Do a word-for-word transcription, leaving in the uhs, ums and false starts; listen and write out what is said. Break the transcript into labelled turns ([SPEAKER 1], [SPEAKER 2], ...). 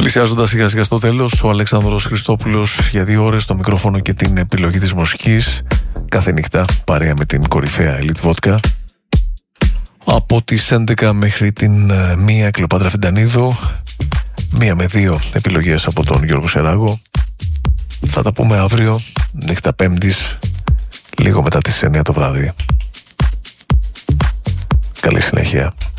[SPEAKER 1] Πλησιάζοντας σιγά σιγά στο τέλος, ο Αλέξανδρος Χριστόπουλος για δύο ώρες στο μικρόφωνο και την επιλογή της μουσικής, κάθε νύχτα παρέα με την κορυφαία Elite Vodka. Από τις έντεκα μέχρι την μία Κλεοπάτρα Φιντανίδου, μία με δύο επιλογές από τον Γιώργο Σεράγο. Θα τα πούμε αύριο, νύχτα Πέμπτης, λίγο μετά τις εννιά το βράδυ. Καλή συνέχεια.